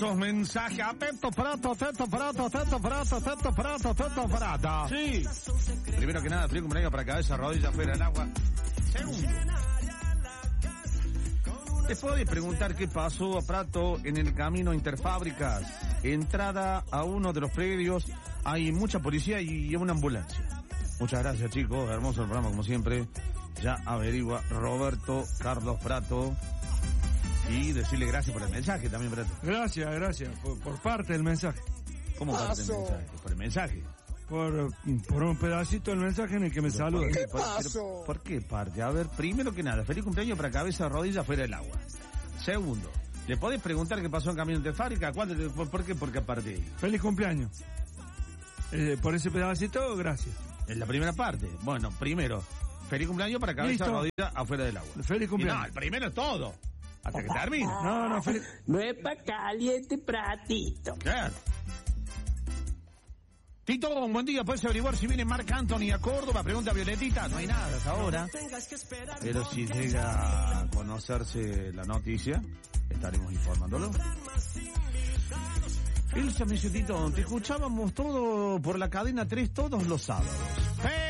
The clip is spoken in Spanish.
Muchos mensajes. Atento, Prato. Sí. Primero que nada, feliz cumpleaños para cabeza, rodilla fuera del agua. Segundo. ¿Te podés preguntar qué pasó a Prato en el camino Interfábricas? Entrada a uno de los predios, hay mucha policía y una ambulancia. Muchas gracias, chicos, hermoso el programa como siempre. Ya averigua Roberto Carlos Prato. Y decirle gracias por el mensaje también, Prato. Gracias, por parte del mensaje. ¿Cómo parte del mensaje? Por el mensaje. Por un pedacito del mensaje en el que me saluda. ¿Por qué parte? A ver, primero que nada, feliz cumpleaños para cabeza, rodilla fuera del agua. Segundo, ¿le podés preguntar qué pasó en Camino de Fábrica? ¿Por qué? Porque aparte. Feliz cumpleaños. Por ese pedacito, gracias. En la primera parte. Bueno, primero, feliz cumpleaños para cabeza, rodilla afuera del agua. Feliz cumpleaños. No, el primero es todo. Hasta que termine. No, feliz. No es pa' caliente, Pratito. Claro. Tito, un buen día. ¿Puedes averiguar si viene Marc Anthony a Córdoba? Pregunta Violetita. No hay nada hasta ahora. Pero si llega a conocerse la noticia, estaremos informándolo. Elsa me dice, Tito, te escuchábamos todo por la cadena 3 todos los sábados.